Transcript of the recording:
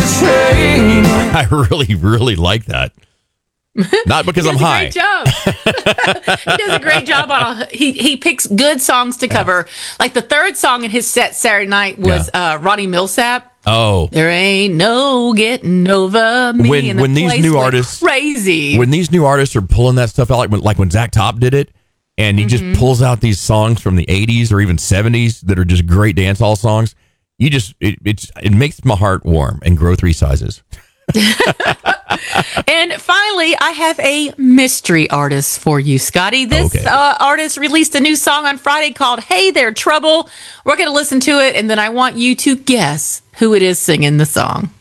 I really, really like that. Not because I'm high. He does a great job on he picks good songs to cover. Like the third song in his set Saturday night was Ronnie Millsap. Oh, there ain't no getting over me. When these new artists crazy. When these new artists are pulling that stuff out, like when Zach Top did it, and he just pulls out these songs from the 80s or even 70s that are just great dance hall songs. It makes my heart warm and grow 3 sizes. And finally, I have a mystery artist for you, Scotty. This artist released a new song on Friday called Hey There Trouble. We're going to listen to it, and then I want you to guess who it is singing the song.